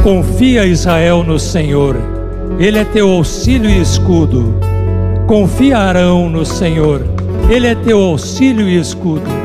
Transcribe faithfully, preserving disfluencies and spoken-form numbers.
Confia, Israel, no Senhor, Ele é teu auxílio e escudo. Confia, Arão, no Senhor, Ele é teu auxílio e escudo.